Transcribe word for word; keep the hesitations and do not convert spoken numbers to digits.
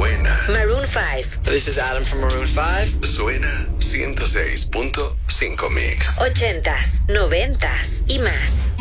Suena. Maroon five. This is Adam from Maroon five. Suena ciento seis punto cinco Mix. Ochentas, noventas y más.